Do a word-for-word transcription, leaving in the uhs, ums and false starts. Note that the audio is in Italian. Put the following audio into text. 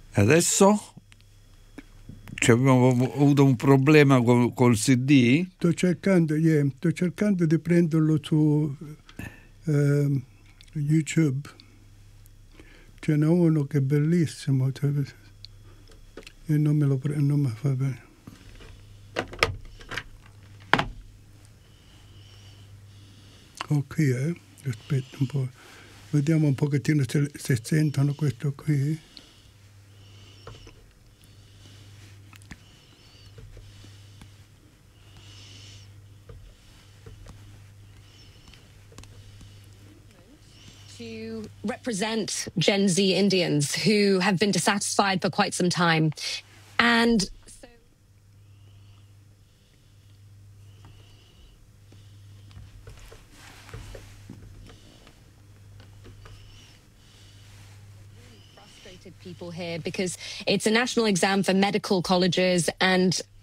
Adesso cioè, abbiamo avuto un problema col, col C D. Sto cercando, yeah, sto cercando di prenderlo su uh, YouTube. Ce n'è uno che è bellissimo e non me lo pre- non mi fa bene. Ok, eh? Aspetta un po'. Vediamo un pochettino se, se sentono questo qui. To represent Gen Z Indians who have been dissatisfied for quite some time. And so frustrated people here because it's a national exam for medical colleges and